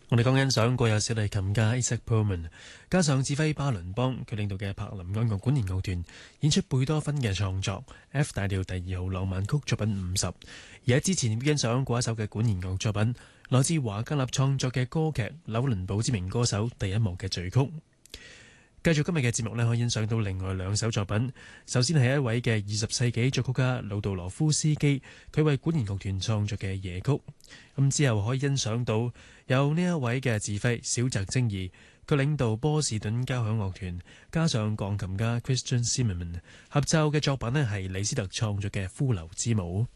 我哋剛欣賞過有小提琴家 Isaac Perlman， 加上指揮巴倫邦，佢領導嘅柏林愛樂管弦樂團演出貝多芬嘅創作 F 大調第2號浪漫曲作品50。而喺之前亦欣賞過一首嘅管弦樂作品，來自華格納創作嘅歌劇《紐倫堡之名歌手》第一幕嘅序曲。繼續今日嘅節目呢，可以欣賞到另外2首作品。首先係一位嘅20世紀作曲家魯道羅夫斯基，佢為管弦樂團創作嘅夜曲。咁之後可以欣賞到有呢一位嘅指揮小澤征爾，佢領導波士頓交響樂團，加上鋼琴家 Christian Zimmermann 合奏嘅作品呢係李斯特創作嘅《骷髏之舞》。